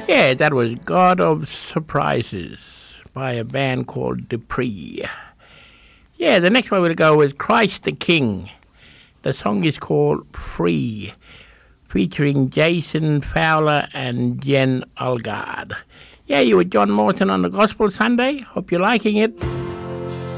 Yeah, that was God of Surprises by a band called Dupree. Yeah, the next one we'll go is Christ the King. The song is called Free, featuring Jason Fowler and Jen Algard. Yeah, you with John Morton on the Gospel Sunday. Hope you're liking it.